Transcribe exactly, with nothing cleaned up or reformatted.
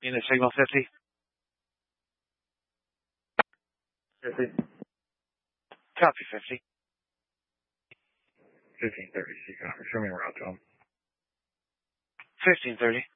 Unit signal fifty. fifty. Copy fifty. fifteen thirty, C copy. Show me a route to him. fifteen thirty.